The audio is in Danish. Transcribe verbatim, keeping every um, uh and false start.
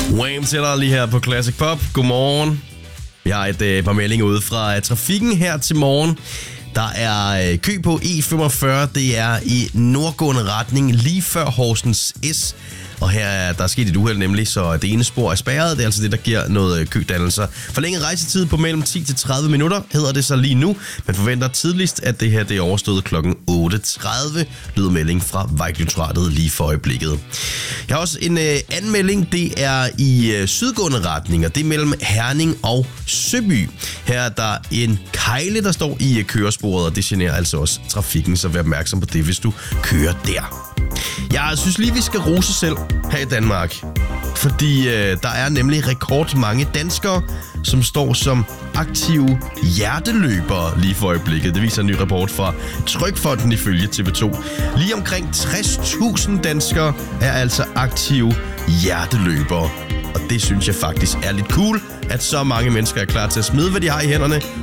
Wham til dig lige her på Classic Pop. Godmorgen. Vi har et øh, par meldinger ude fra uh, trafikken her til morgen. Der er øh, kø på E femogfyrre. Det er i nordgående retning lige før Horsens S. Og her er der er sket et uheld nemlig, så det ene spor er spærret. Det er altså det, der giver noget kødannelser. Forlænget rejsetid på mellem ti til tredive minutter hedder det så lige nu. Man forventer tidligst, at det her det er overstået klokken otte tredive. Lyder melding fra Vejdirektoratet lige for øjeblikket. Jeg har også en øh, anden melding. Det er i øh, sydgående retning, og det er mellem Herning og Søby. Her er der en kejle, der står i øh, køresporet, og det generer altså også trafikken, så vær opmærksom på det, hvis du kører der. Jeg synes lige, vi skal rose selv her i Danmark, fordi øh, der er nemlig rekordmange danskere, som står som aktive hjerteløbere lige for øjeblikket. Det viser en ny rapport fra Trygfonden ifølge T V to. Lige omkring tres tusind danskere er altså aktive hjerteløbere. Og det synes jeg faktisk er lidt cool, at så mange mennesker er klar til at smide, hvad de har i hænderne,